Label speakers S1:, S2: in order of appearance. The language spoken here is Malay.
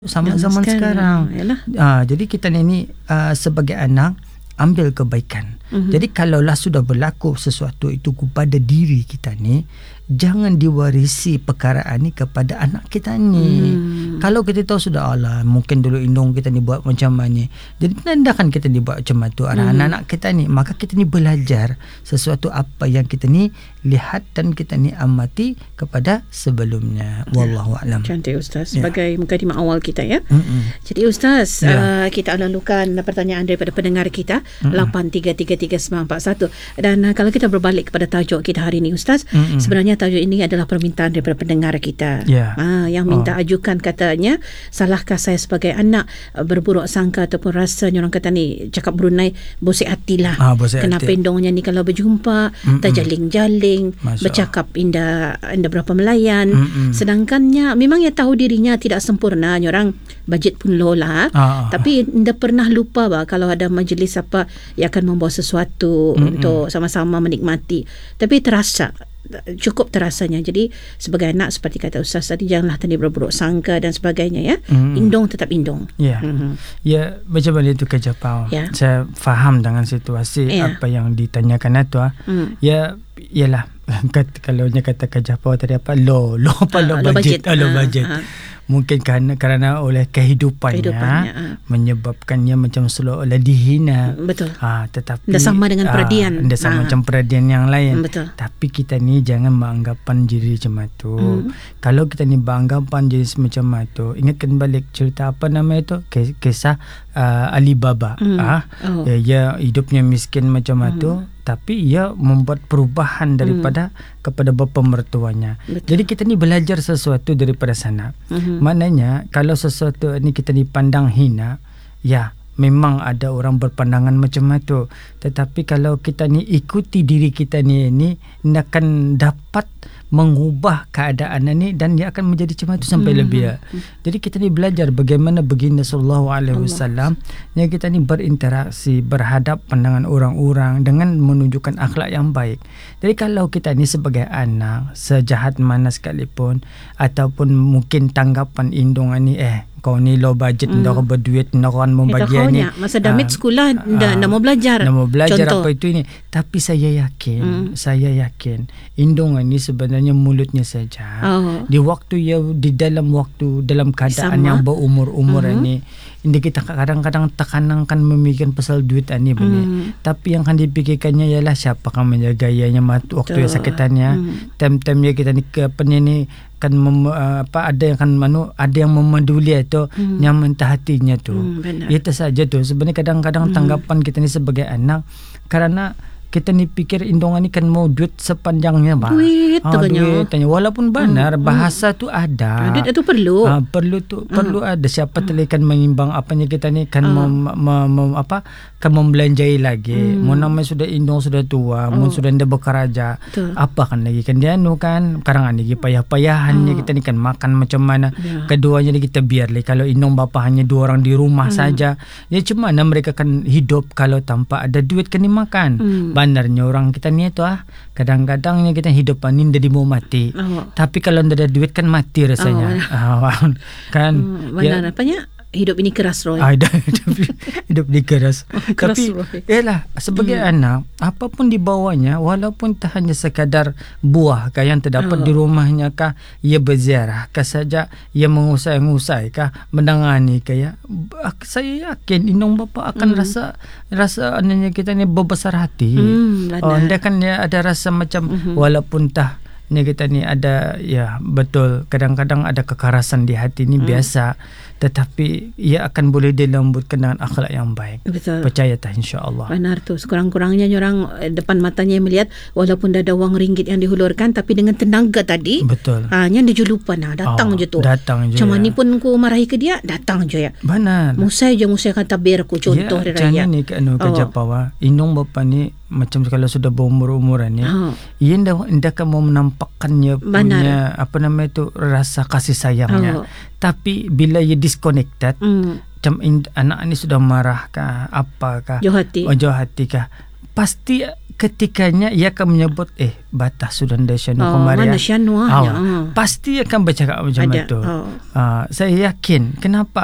S1: sama zaman sekarang. Jadi kita ni sebagai anak ambil kebaikan. Jadi kalaulah sudah berlaku sesuatu itu kepada diri kita ni, jangan diwarisi perkaraan ni kepada anak kita ni. Kalau kita tahu sudah, Allah mungkin dulu indung kita ni buat macam ni, jadi nandakan kita ni buat macam tu anak-anak kita ni, maka kita ni belajar sesuatu apa yang kita ni lihat dan kita ni amati kepada sebelumnya. Wallahu a'lam.
S2: Cantik Ustaz, sebagai mukadimah awal kita ya. Jadi Ustaz, kita lalukan pertanyaan daripada pendengar kita 83333941. Dan kalau kita berbalik kepada tajuk kita hari ini Ustaz, sebenarnya tajuk ini adalah permintaan daripada pendengar kita. Yang minta ajukan, katanya, salahkah saya sebagai anak berburuk sangka ataupun rasanya orang kata ni cakap Brunei bosik hati lah. Kenapa indongnya ni kalau berjumpa terjaling-jaling, bercakap indah berapa melayan, sedangkannya memang ia tahu dirinya tidak sempurna, orang bajet pun low lah, tapi dia pernah lupa bah, kalau ada majlis apa yang akan membawa sesuatu untuk sama-sama menikmati, tapi cukup terasanya. Jadi sebagai anak, seperti kata Ustaz tadi, janganlah tadi berburuk sangka dan sebagainya ya. Indong tetap indong.
S1: Ya, macam mana itu Kak Japau. Saya faham dengan situasi apa yang ditanyakan itu. Ya, ialah kalau kata Kak Japau tadi apa low budget. Mungkin kerana oleh kehidupannya menyebabkannya macam seolah-olah dihina.
S2: Betul.
S1: Tetapi
S2: dah sama dengan peradian.
S1: Dah sama macam peradian yang lain.
S2: Betul.
S1: Tapi kita ni jangan beranggapan diri macam tu. Kalau kita ni beranggapan diri macam tu, ingatkan balik cerita apa nama itu? Kisah Alibaba. Ia hidupnya miskin macam tu, tapi ia membuat perubahan kepada bapa mertuanya. Jadi kita ni belajar sesuatu daripada sana. Maknanya kalau sesuatu ni kita dipandang hina, ya memang ada orang berpandangan macam itu. Tetapi kalau kita ni ikuti diri kita ni akan dapat mengubah keadaan ni, dan dia akan menjadi macam itu sampai lebih. Jadi kita ni belajar bagaimana baginda sallallahu alaihi wasallam yang kita ni berinteraksi, berhadapan dengan orang-orang dengan menunjukkan akhlak yang baik. Jadi kalau kita ni sebagai anak, sejahat mana sekalipun, ataupun mungkin tanggapan indung ni kau ni low budget, ndak kau berduit, ndak kau membagian ni.
S2: Masa damit sekolah ndak mau belajar. Nak mau belajar
S1: contoh apa itu ini. Tapi saya yakin indung ini sebenarnya mulutnya saja. Di dalam keadaan yang berumur ini kita kadang-kadang tekankan memikirkan pasal duit ini benih. Tapi yang akan dipikirkannya ialah siapa akan menjaga ianya waktu yang sakitannya. Time-time kita ni kan ada yang memeduli itu yang mentah hatinya tu. Itu saja tu. Sebenarnya kadang-kadang tanggapan kita ni sebagai anak, karena kita ni pikir indongan ni kan mau duit sepanjangnya
S2: duit
S1: tanya. Walaupun benar bahasa tu ada,
S2: duit itu perlu
S1: perlu ada. Siapa telekan mengimbang apanya kita ni kan kan membelanjai lagi. Mau namanya sudah indong sudah tua, mau sudah ndak bekerja, apa kan lagi kan dia kan karang lagi payah-payahannya kita ni kan makan macam mana. Keduanya kita biar kalau indong bapa hanya 2 orang di rumah saja, ya cuma mana mereka kan hidup kalau tanpa ada duit kan dimakan. Bandarnya orang kita ni itu kadang-kadangnya kita hidup ni ndak mau mati. Tapi kalau ndak ada duit kan mati rasanya. Kan
S2: benar apanya? Hidup ini keras Roy.
S1: Hidup ini keras. Tapi ialah sebagai anak, apapun dibawanya, walaupun tak hanya sekadar buah yang terdapat di rumahnya kah, ia berziarah kah saja, ia mengusai kah, mendangani kah, saya yakin indung bapa akan rasa anaknya kita ni berbesar hati. Dia kan dia ada rasa macam walaupun kita ni ada, ya betul, kadang-kadang ada kekerasan di hati ni biasa, tetapi ia akan boleh dilembutkan dengan akhlak yang baik.
S2: Betul.
S1: Percaya tak, insya-Allah.
S2: Benar tu. Sekurang-kurangnya orang depan matanya melihat walaupun dah ada wang ringgit yang dihulurkan, tapi dengan tenaga tadi.
S1: Betul.
S2: Nya dia lupa datang je tu.
S1: Datang je.
S2: Cuma ni pun ku marahi ke dia, datang je ya.
S1: Benar.
S2: Musai kata biar ku contoh dia raya.
S1: Jangan ni kerja pawa. Indung bapa ni macam kalau sudah berumur-umuran ni, ia ndak akan mau menampakkannya punya rasa kasih sayangnya. Tapi bila ia disconnected, macam anak ni sudah marah kah, apakah,
S2: jauh hati
S1: kah, pasti ketikanya ia akan menyebut batas sudah ada Syanua kemarin.
S2: Mana Syanua?
S1: Pasti akan bercakap macam itu. Saya yakin kenapa